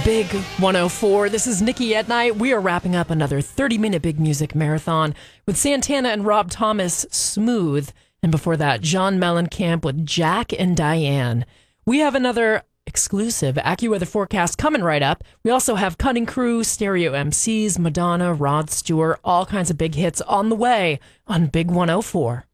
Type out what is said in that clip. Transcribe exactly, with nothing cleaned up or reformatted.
Big one oh four. This is Nikki at Night. We are wrapping up another thirty-minute Big Music Marathon with Santana and Rob Thomas, Smooth. And before that, John Mellencamp with Jack and Diane. We have another exclusive AccuWeather forecast coming right up. We also have Cutting Crew, Stereo M Cs, Madonna, Rod Stewart, all kinds of big hits on the way on Big one oh four.